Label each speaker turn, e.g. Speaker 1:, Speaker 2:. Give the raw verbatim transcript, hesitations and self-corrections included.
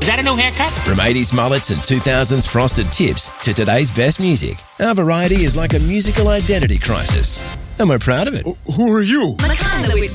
Speaker 1: Is that a new haircut?
Speaker 2: From eighties mullets and two thousands frosted tips to today's best music, our variety is like a musical identity crisis. And we're proud of it.
Speaker 3: Who are you?
Speaker 4: Makanda with